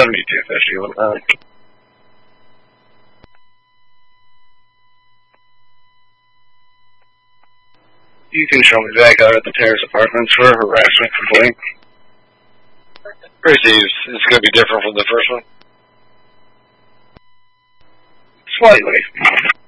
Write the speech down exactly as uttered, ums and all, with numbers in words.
seventy-two fifty. Uh, you can show me that guy at the Terrace Apartments for a harassment complaint. Receives. It's going to be different from the first one? Slightly.